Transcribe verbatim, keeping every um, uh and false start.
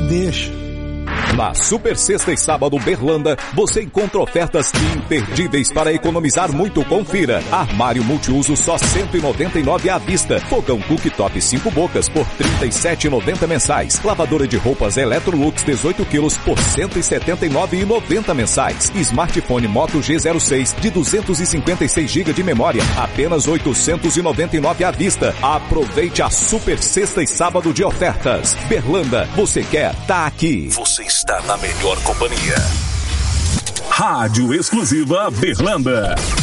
Deixa. Na Super Sexta e Sábado Berlanda, você encontra ofertas imperdíveis para economizar muito. Confira. Armário multiuso só cento e noventa e nove reais à vista. Fogão cooktop cinco bocas por trinta e sete reais e noventa centavos mensais. Lavadora de roupas Electrolux dezoito quilos por cento e setenta e nove reais e noventa centavos mensais. Smartphone Moto G zero seis de duzentos e cinquenta e seis gigas de memória, apenas oitocentos e noventa e nove reais à vista. Aproveite a Super Sexta e Sábado de ofertas. Berlanda, você quer? Tá aqui. Você está na melhor companhia. Rádio Exclusiva Berlanda.